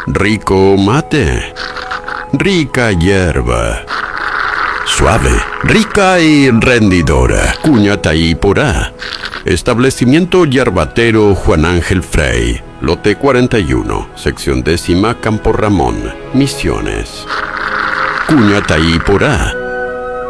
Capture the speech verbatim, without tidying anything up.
Rico mate. Rica hierba. Suave, rica y rendidora. Cuña Taíporá. Establecimiento Yerbatero Juan Ángel Frey. Lote cuarenta y uno, sección décima, Campo Ramón, Misiones. Cuña Taíporá.